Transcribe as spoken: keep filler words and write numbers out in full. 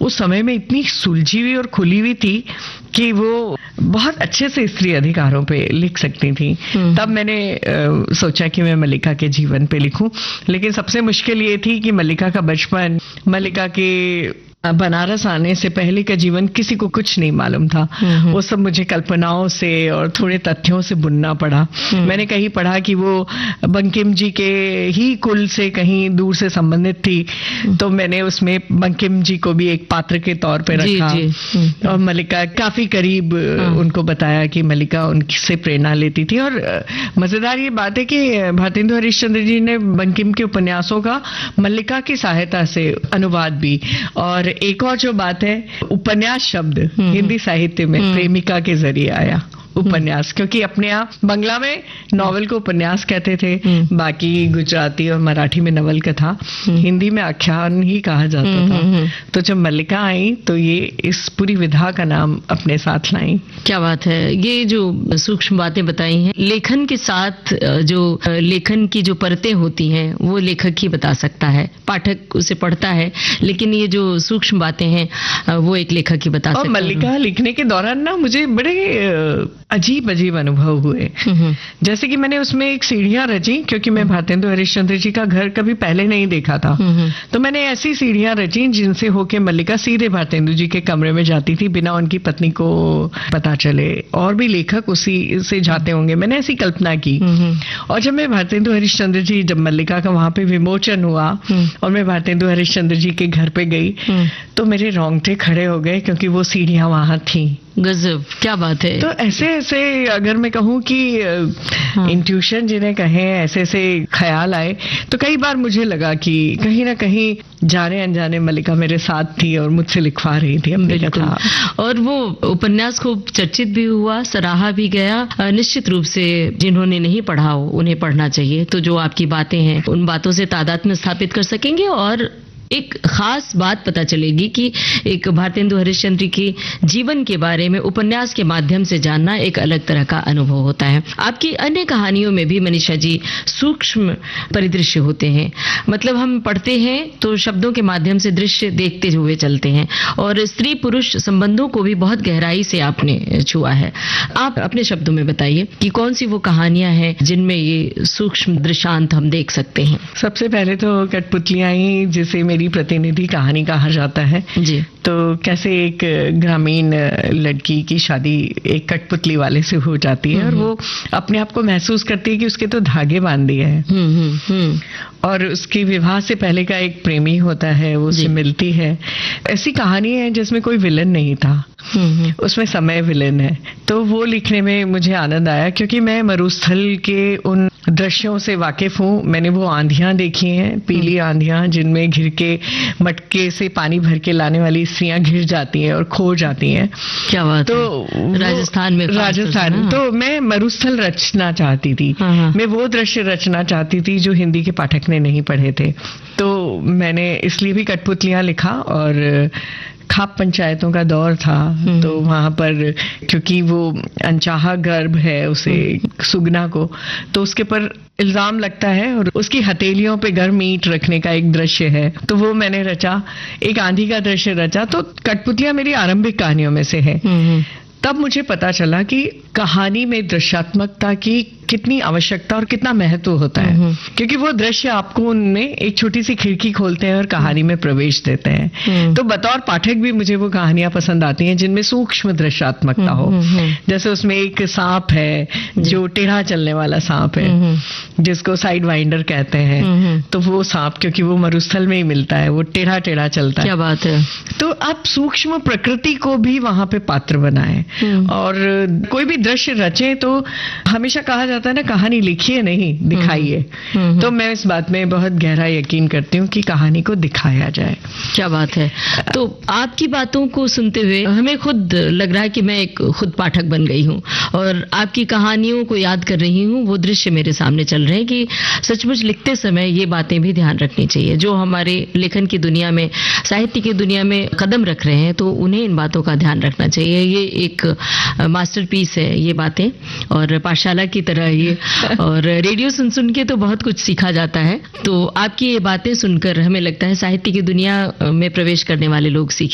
उस समय में इतनी सुलझी हुई और खुली हुई थी कि वो बहुत अच्छे से स्त्री अधिकारों पे लिख सकती थी। तब मैंने आ, सोचा कि मैं मल्लिका के जीवन पे लिखूं, लेकिन सबसे मुश्किल ये थी कि मल्लिका का बचपन, मल्लिका के बनारस आने से पहले का जीवन किसी को कुछ नहीं मालूम था। वो सब मुझे कल्पनाओं से और थोड़े तथ्यों से बुनना पड़ा। मैंने कहीं पढ़ा कि वो बंकिम जी के ही कुल से कहीं दूर से संबंधित थी, तो मैंने उसमें बंकिम जी को भी एक पात्र के तौर पे रखा। जी, जी। और मल्लिका काफी करीब उनको बताया कि मल्लिका उनसे प्रेरणा लेती थी। और मजेदार ये बात है कि भारतेंदु हरिश्चंद्र जी ने बंकिम के उपन्यासों का मल्लिका की सहायता से अनुवाद भी। और एक और जो बात है, उपन्यास शब्द हिंदी साहित्य में प्रेमिका के जरिए आया उपन्यास, क्योंकि अपने आप बंगला में नॉवेल को उपन्यास कहते थे, बाकी गुजराती और मराठी में नवल कथा, हिंदी में आख्यान ही कहा जाता था। तो जब मल्लिका आई तो ये इस पूरी विधा का नाम अपने साथ लाई। क्या बात है, ये जो सूक्ष्म बातें बताई हैं, लेखन के साथ जो लेखन की जो परतें होती हैं वो लेखक ही बता सकता है, पाठक उसे पढ़ता है, लेकिन ये जो सूक्ष्म बातें हैं वो एक लेखक ही बता सकता है। और मल्लिका लिखने के दौरान ना मुझे बड़े अजीब अजीब अनुभव हुए। जैसे कि मैंने उसमें एक सीढ़ियां रची, क्योंकि मैं भारतेंदु हरिश्चंद्र जी का घर कभी पहले नहीं देखा था, तो मैंने ऐसी सीढ़ियां रची जिनसे होके मल्लिका सीधे भारतेंदु जी के कमरे में जाती थी बिना उनकी पत्नी को पता चले। और भी लेखक उसी से जाते होंगे, मैंने ऐसी कल्पना की। और जब मैं भारतेंदु हरिश्चंद्र जी, जब मल्लिका का वहां पे विमोचन हुआ और मैं भारतेंदु हरिश्चंद्र जी के घर पे गई, तो मेरे रोंगटे खड़े हो गए, क्योंकि वो सीढ़ियां वहां थी। गजब, क्या बात है। तो ऐसे ऐसे अगर मैं कहूँ कि हाँ। इंट्यूशन जिन्हें कहें, ऐसे ऐसे ख्याल आए, तो कई बार मुझे लगा कि कहीं ना कहीं जाने अनजाने मल्लिका मेरे साथ थी और मुझसे लिखवा रही थी अपनी कथा। और वो उपन्यास खूब चर्चित भी हुआ, सराहा भी गया। निश्चित रूप से जिन्होंने नहीं पढ़ा हो उन्हें पढ़ना चाहिए। तो जो आपकी बातें हैं उन बातों से तादाद में स्थापित कर सकेंगे और एक खास बात पता चलेगी कि एक भारतेंदु हरिश्चंद्र के जीवन के बारे में उपन्यास के माध्यम से जानना एक अलग तरह का अनुभव होता है। आपकी अन्य कहानियों में भी मनीषा जी सूक्ष्म परिदृश्य होते हैं, मतलब हम पढ़ते हैं तो शब्दों के माध्यम से दृश्य देखते हुए चलते हैं, और स्त्री पुरुष संबंधों को भी बहुत गहराई से आपने छुआ है। आप अपने शब्दों में बताइए कि कौन सी वो कहानियां हैं जिनमें ये सूक्ष्म दृश्यांत हम देख सकते हैं। सबसे पहले तो कठपुतलियां ही, जिसे मेरी प्रतिनिधि कहानी कहा जाता है जी। तो कैसे एक ग्रामीण लड़की की शादी एक कठपुतली वाले से हो जाती है और वो अपने आप को महसूस करती है कि उसके तो धागे बांध दिए हैं, और उसकी विवाह से पहले का एक प्रेमी होता है, वो उससे मिलती है। ऐसी कहानी है जिसमें कोई विलन नहीं था, उसमें समय विलेन है। तो वो लिखने में मुझे आनंद आया, क्योंकि मैं मरुस्थल के उन दृश्यों से वाकिफ हूँ। मैंने वो आंधियां देखी हैं, पीली आंधियां, जिनमें घिर के मटके से पानी भर के लाने वाली स्त्रियां घिर जाती हैं और खो जाती हैं। क्या बात तो है? राजस्थान में राजस्थान तो मैं मरुस्थल रचना चाहती थी। मैं वो दृश्य रचना चाहती थी जो हिंदी के पाठक ने नहीं पढ़े थे। तो मैंने इसलिए भी कठपुतलियां लिखा। और खाप पंचायतों का दौर था, तो वहां पर क्योंकि वो अनचाहा गर्भ है उसे, सुगना को, तो उसके पर इल्जाम लगता है और उसकी हथेलियों पे गर्म ईंट रखने का एक दृश्य है, तो वो मैंने रचा। एक आंधी का दृश्य रचा। तो कठपुतलियां मेरी आरंभिक कहानियों में से है। तब मुझे पता चला कि कहानी में दृश्यात्मकता की कितनी आवश्यकता और कितना महत्व होता है, क्योंकि वो दृश्य आपको उनमें एक छोटी सी खिड़की खोलते हैं और कहानी में प्रवेश देते हैं। तो बतौर पाठक भी मुझे वो कहानियां पसंद आती हैं जिनमें सूक्ष्म दृश्यात्मकता हो। जैसे उसमें एक सांप है जो टेढ़ा चलने वाला सांप है, जिसको साइड वाइंडर कहते हैं। तो वो सांप क्योंकि वो मरुस्थल में ही मिलता है, वो टेढ़ा टेढ़ा चलता है। क्या बात है। तो आप सूक्ष्म प्रकृति को भी वहां पे पात्र बनाए और कोई भी दृश्य रचे। तो हमेशा कहा जाता है ना, कहानी लिखिए नहीं दिखाइए। तो मैं इस बात में बहुत गहरा यकीन करती हूँ कि कहानी को दिखाया जाए। क्या बात है। तो आपकी बातों को सुनते हुए हमें खुद लग रहा है कि मैं एक खुद पाठक बन गई हूँ और आपकी कहानियों को याद कर रही हूँ। वो दृश्य मेरे सामने चल रहे हैं कि सचमुच लिखते समय ये बातें भी ध्यान रखनी चाहिए। जो हमारे लेखन की दुनिया में, साहित्य की दुनिया में कदम रख रहे हैं, तो उन्हें इन बातों का ध्यान रखना चाहिए। ये एक मास्टरपीस है ये बातें, और पाठशाला की तरह ये, और रेडियो सुन सुन के तो बहुत कुछ सीखा जाता है। तो आपकी ये बातें सुनकर हमें लगता है साहित्य की दुनिया में प्रवेश करने वाले लोग सीखें।